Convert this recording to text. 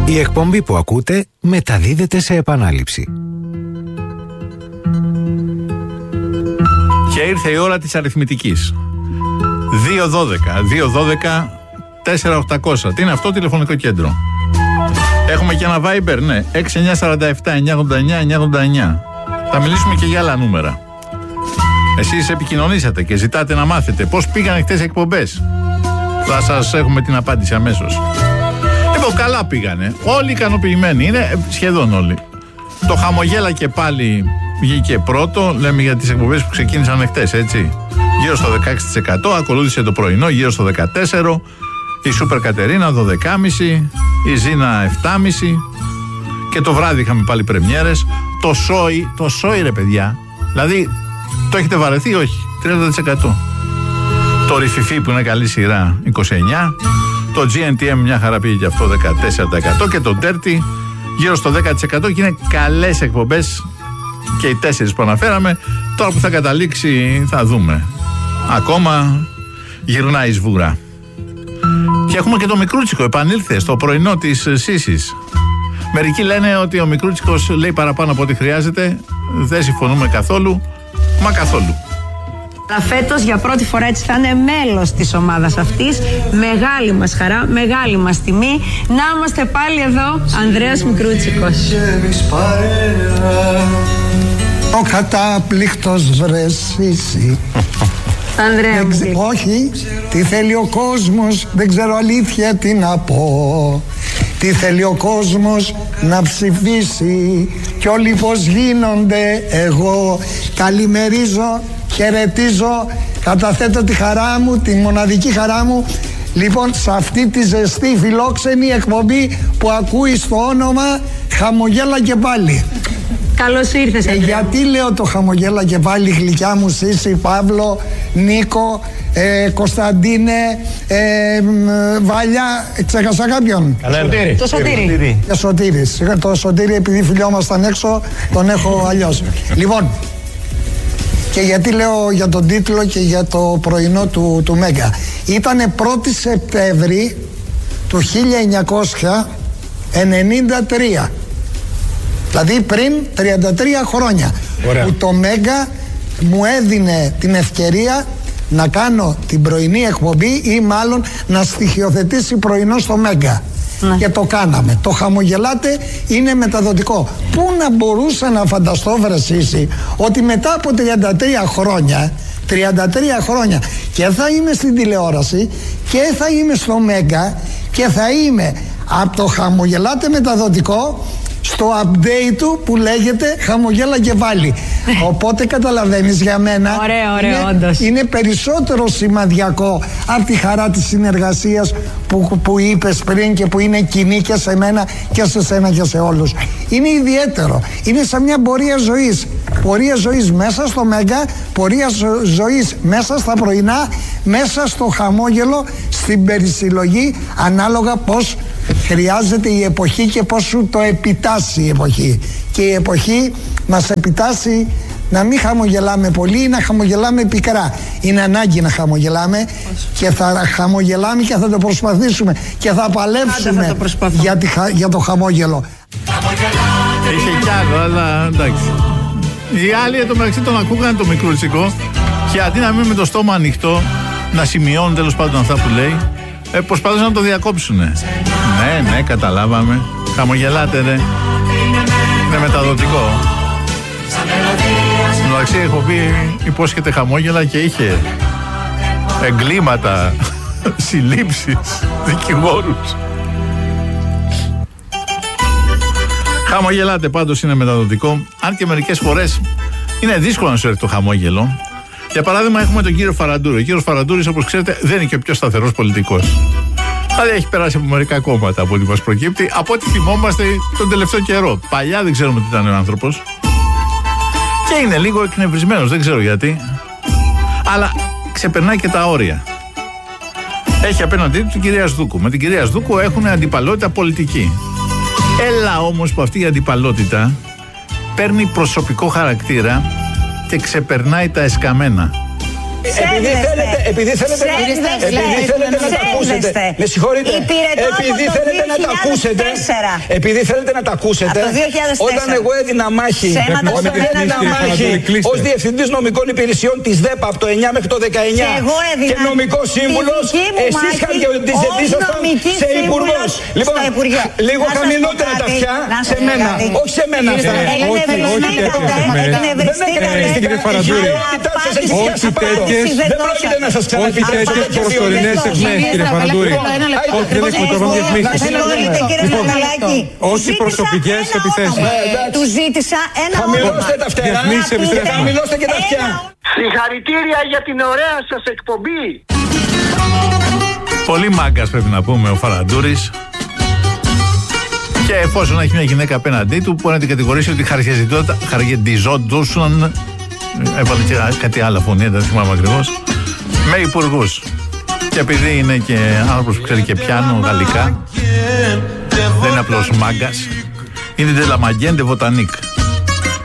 Η εκπομπή που ακούτε μεταδίδεται σε επανάληψη. Και ήρθε η ώρα της αριθμητικής. 212-212-4800. Τι είναι αυτό, τηλεφωνικό κέντρο. Έχουμε και ένα Viber, ναι. 6947-989-989. Θα μιλήσουμε και για άλλα νούμερα. Εσείς επικοινωνήσατε και ζητάτε να μάθετε πώς πήγαν χτες εκπομπές. Θα σας έχουμε την απάντηση αμέσως. Λοιπόν, καλά πήγανε. Όλοι ικανοποιημένοι. Είναι σχεδόν όλοι. Το χαμογέλα και πάλι βγήκε πρώτο. Λέμε για τις εκπομπές που ξεκίνησαν χτες, έτσι. Γύρω στο 16%. Ακολούθησε το πρωινό γύρω στο 14%. Η Σούπερ Κατερίνα 12,5%. Η Ζήνα 7,5%. Και το βράδυ είχαμε πάλι πρεμιέρες. Το Σόι ρε παιδιά. Δηλαδή, το έχετε βαρεθεί, όχι. 30%. Το Ριφιφί που είναι καλή σειρά 29%. Το GNTM μια χαρά πήγε και αυτό 14%. Και το Dirty γύρω στο 10%. Και είναι καλές εκπομπές και οι 4 που αναφέραμε. Τώρα που θα καταλήξει θα δούμε. Ακόμα γυρνάει σβούρα. Και έχουμε και το Μικρούτσικο, επανήλθε στο πρωινό της Σύσης. Μερικοί λένε ότι ο Μικρούτσικος λέει παραπάνω από ό,τι χρειάζεται. Δεν συμφωνούμε καθόλου. Μα καθόλου. Φέτος για πρώτη φορά έτσι θα είναι μέλος της ομάδας αυτής. Μεγάλη μας χαρά, μεγάλη μας τιμή να είμαστε πάλι εδώ. Ανδρέας Μικρούτσικος. Ο κατάπληκτος βρεσίσι. Ανδρέα μου. Όχι, τι θέλει ο κόσμος, δεν ξέρω αλήθεια τι να πω. Τι θέλει ο κόσμος να ψηφίσει κι όλοι πως γίνονται. Εγώ καλημερίζω, χαιρετίζω, καταθέτω τη χαρά μου, τη μοναδική χαρά μου, λοιπόν, σε αυτή τη ζεστή φιλόξενη εκπομπή που ακούει στο όνομα Χαμογέλα και πάλι. Καλώς ήρθες, γιατί λέω το Χαμογέλα και πάλι, γλυκιά μου Σύση, Παύλο, Νίκο, Κωνσταντίνε, Βάλια, ξέχασα κάποιον? Το Σωτήρη. Σωτήρης. Το Σωτήρη, επειδή φιλιόμασταν έξω, τον έχω αλλιώς. Λοιπόν, και γιατί λέω για τον τίτλο και για το πρωινό του Μέγκα. Ήτανε 1η Σεπτέμβρη του 1993. Δηλαδή πριν 33 χρόνια. Ωραία. Που το Μέγκα μου έδινε την ευκαιρία να κάνω την πρωινή εκπομπή ή μάλλον να στοιχειοθετήσει πρωινό στο Μέγκα. Ναι. Και το κάναμε. Το Χαμογελάτε είναι μεταδοτικό. Πού να μπορούσα να φανταστώ, βρεσίση, ότι μετά από 33 χρόνια και θα είμαι στην τηλεόραση και θα είμαι στο Μέγκα και θα είμαι από το Χαμογελάτε μεταδοτικό στο update του που λέγεται Χαμογέλα και πάλι. Οπότε καταλαβαίνεις, για μένα είναι περισσότερο σημαδιακό από τη χαρά της συνεργασίας που είπες πριν και που είναι κοινή και σε μένα και σε σένα και σε όλους. Είναι ιδιαίτερο. Είναι σαν μια πορεία ζωής. Πορεία ζωής μέσα στο Μέγκα, πορεία ζωής μέσα στα πρωινά, μέσα στο χαμόγελο, στην περισυλλογή, ανάλογα πώς χρειάζεται η εποχή και πώς σου το επιτάσσει η εποχή. Και η εποχή μας επιτάσσει να μην χαμογελάμε πολύ ή να χαμογελάμε πικρά. Είναι ανάγκη να χαμογελάμε και θα χαμογελάμε και θα το προσπαθήσουμε και θα παλέψουμε για το χαμόγελο. Είχε κι άλλο, αλλά εντάξει. Οι άλλοι εδώ μεταξύ τον ακούγανε το Μικρούτσικο και αντί να μείνουν με το στόμα ανοιχτό, να σημειώνουν τέλος πάντων αυτά που λέει, προσπαθούσαν να το διακόψουνε. Ναι, καταλάβαμε. Χαμογελάτε, ναι. Είναι μεταδοτικό. Στην μεταξύ έχω πει υπόσχεται χαμόγελα και είχε εγκλήματα, συλλήψεις, δικηγόρους. Χαμογελάτε, πάντως είναι μεταδοτικό. Αν και μερικές φορές είναι δύσκολο να σου έρθει το χαμόγελο. Για παράδειγμα, έχουμε τον κύριο Φαραντούρη. Ο κύριος Φαραντούρης, όπως ξέρετε, δεν είναι και ο πιο σταθερός πολιτικός. Δηλαδή, έχει περάσει από μερικά κόμματα από ό,τι μας προκύπτει, από ό,τι θυμόμαστε τον τελευταίο καιρό. Παλιά δεν ξέρουμε τι ήταν ο άνθρωπος. Και είναι λίγο εκνευρισμένος, δεν ξέρω γιατί. Αλλά ξεπερνάει και τα όρια. Έχει απέναντί του την κυρία Σδούκου. Με την κυρία Σδούκου έχουν αντιπαλότητα πολιτική. Έλα όμως που αυτή η αντιπαλότητα παίρνει προσωπικό χαρακτήρα και ξεπερνάει τα εσκαμμένα. Επειδή θέλετε να τα ακούσετε. Με συγχωρείτε. Επειδή θέλετε να τα ακούσετε. Επειδή θέλετε να τα ακούσετε. Όταν εγώ έδινα μάχη ως διευθυντής νομικών υπηρεσιών της ΔΕΠΑ από το 9 μέχρι το 19 και νομικός σύμβουλος, εσείς ήσασταν σε υπουργός. Λοιπόν, λίγο χαμηλότερα τα αυτιά σε μένα. Όχι σε μένα. Κύριε Φαραντούρη, όχι τέτοιες προσωρινές εχμές, κύριε Φαραντούρη. Όχι, δεν έχουμε τρόπο διαφημίσεις. Όχι προσωπικές επιθέσεις. Του ζήτησα ένα χαμηλώστε τα φτερά και χαμηλώστε και τα αυτιά. Συγχαρητήρια για την ωραία σας εκπομπή. Πολύ μάγκας πρέπει να πούμε ο Φαραντούρης. Και εφόσον έχει μια γυναίκα απέναντί του, μπορεί να την κατηγορήσει ότι χαργεντιζόντουσαν. Έβαλε και κάτι άλλο φωνή, δεν θυμάμαι ακριβώς. Με υπουργούς. Και επειδή είναι και άνθρωπος που ξέρει και πιάνο γαλλικά, δεν είναι απλώς μάγκας. Είναι de la Maguen de Botanique.